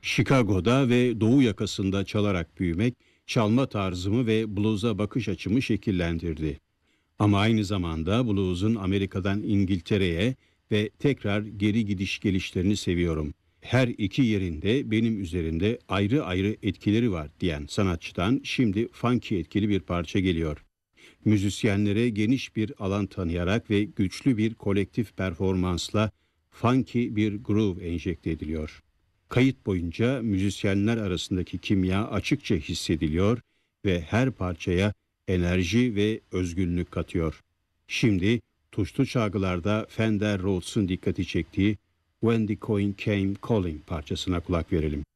Chicago'da ve Doğu yakasında çalarak büyümek, çalma tarzımı ve blues'a bakış açımı şekillendirdi. Ama aynı zamanda blues'un Amerika'dan İngiltere'ye ve tekrar geri gidiş gelişlerini seviyorum. Her iki yerinde benim üzerimde ayrı ayrı etkileri var diyen sanatçıdan şimdi funky etkili bir parça geliyor. Müzisyenlere geniş bir alan tanıyarak ve güçlü bir kolektif performansla funky bir groove enjekte ediliyor. Kayıt boyunca müzisyenler arasındaki kimya açıkça hissediliyor ve her parçaya enerji ve özgünlük katıyor. Şimdi tuşlu çalgılarda Fender Rhodes'un dikkati çektiği When the Coin Came Calling parçasına kulak verelim.